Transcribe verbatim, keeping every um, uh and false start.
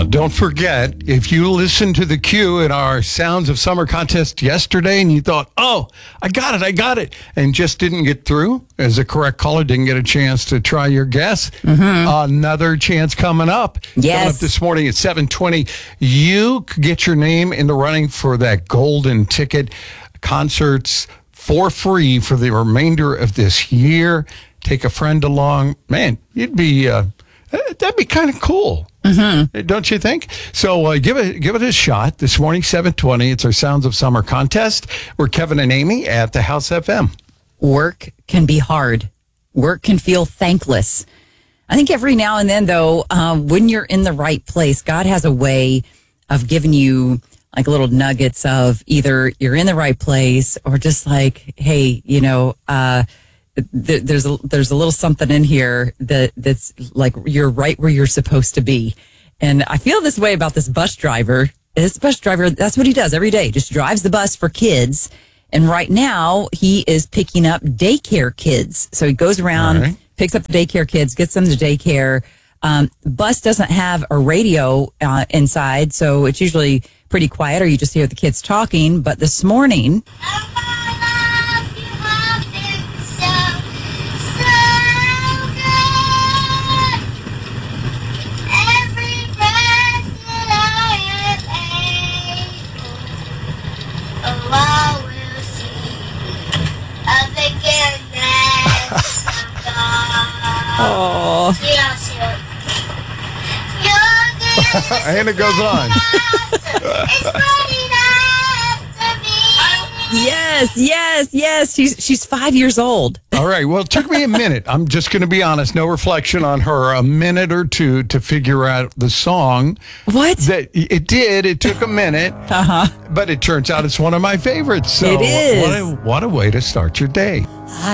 Now, don't forget, if you listened to the cue in our Sounds of Summer contest yesterday and you thought, oh, I got it, I got it, and just didn't get through as a correct caller, didn't get a chance to try your guess, mm-hmm. another chance coming up. Yes. Coming up this morning at seven twenty, you could get your name in the running for that golden ticket. Concerts for free for the remainder of this year. Take a friend along. Man, you'd be... Uh, That'd be kind of cool, mm-hmm. don't you think? So uh, give it give it a shot this morning, seven twenty. It's our Sounds of Summer contest. We're Kevin and Amy at the House F M. Work can be hard. Work can feel thankless. I think every now and then, though, um, when you're in the right place, God has a way of giving you like little nuggets of either you're in the right place or just like, hey, you know, uh, there's a, there's a little something in here that that's like you're right where you're supposed to be. And I feel this way about this bus driver. This bus driver, that's what he does every day, just drives the bus for kids. And right now he is picking up daycare kids. So he goes around, right. picks up the daycare kids, gets them to daycare. Um, the bus doesn't have a radio uh, inside, so it's usually pretty quiet or you just hear the kids talking. But this morning... Oh. And it goes on. Yes, yes, yes. She's she's five years old. All right. Well, it took me a minute. I'm just going to be honest. No reflection on her. A minute or two to figure out the song. What? That it did. It took a minute. Uh huh. But it turns out it's one of my favorites. So it is. What a, what a way to start your day.